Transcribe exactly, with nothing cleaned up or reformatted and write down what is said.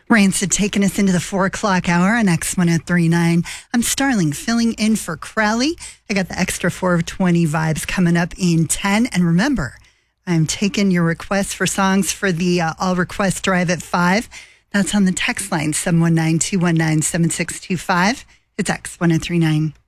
Rancid taking us into the four o'clock hour on X one oh three point nine. I'm Starling filling in for Crowley. I got the extra four twenty vibes coming up in ten. And remember, I'm taking your requests for songs for the uh, All Request Drive at five. That's on the text line, seven one nine, two one nine, seven six two five. It's X one oh three point nine.